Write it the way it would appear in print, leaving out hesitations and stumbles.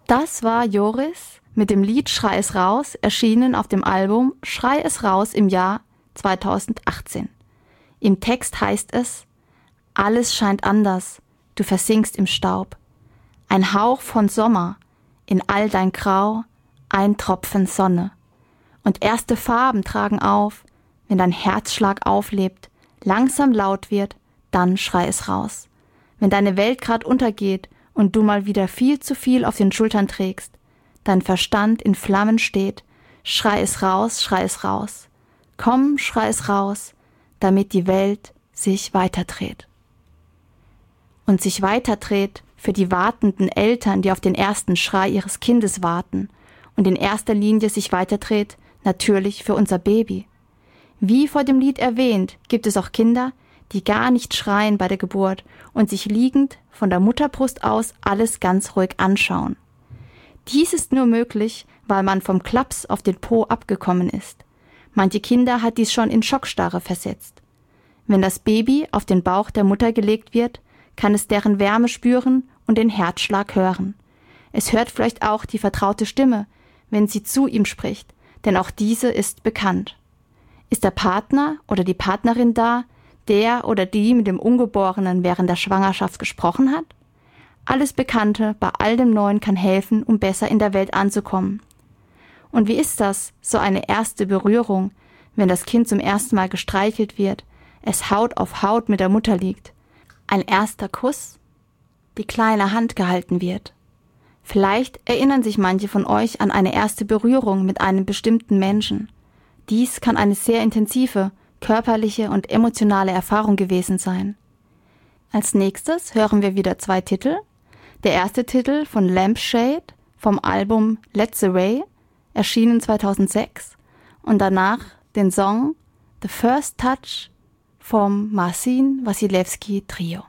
Das war Joris mit dem Lied Schrei es raus, erschienen auf dem Album Schrei es raus im Jahr 2018. Im Text heißt es: Alles scheint anders, du versinkst im Staub. Ein Hauch von Sommer, in all dein Grau, ein Tropfen Sonne. Und erste Farben tragen auf, wenn dein Herzschlag auflebt, langsam laut wird, dann schrei es raus. Wenn deine Welt grad untergeht und du mal wieder viel zu viel auf den Schultern trägst, dein Verstand in Flammen steht, schrei es raus, schrei es raus. Komm, schrei es raus, damit die Welt sich weiterdreht. Und sich weiterdreht für die wartenden Eltern, die auf den ersten Schrei ihres Kindes warten, und in erster Linie sich weiterdreht natürlich für unser Baby. Wie vor dem Lied erwähnt, gibt es auch Kinder, die gar nicht schreien bei der Geburt und sich liegend von der Mutterbrust aus alles ganz ruhig anschauen. Dies ist nur möglich, weil man vom Klaps auf den Po abgekommen ist. Manche Kinder hat dies schon in Schockstarre versetzt. Wenn das Baby auf den Bauch der Mutter gelegt wird, kann es deren Wärme spüren und den Herzschlag hören. Es hört vielleicht auch die vertraute Stimme, wenn sie zu ihm spricht, denn auch diese ist bekannt. Ist der Partner oder die Partnerin da, der oder die mit dem Ungeborenen während der Schwangerschaft gesprochen hat? Alles Bekannte bei all dem Neuen kann helfen, um besser in der Welt anzukommen. Und wie ist das, so eine erste Berührung, wenn das Kind zum ersten Mal gestreichelt wird, es Haut auf Haut mit der Mutter liegt? Ein erster Kuss, die kleine Hand gehalten wird. Vielleicht erinnern sich manche von euch an eine erste Berührung mit einem bestimmten Menschen. Dies kann eine sehr intensive, körperliche und emotionale Erfahrung gewesen sein. Als nächstes hören wir wieder 2 Titel. Der erste Titel von Lampshade vom Album Let's Array, erschienen 2006, und danach den Song The First Touch vom Marcin Wasilewski Trio.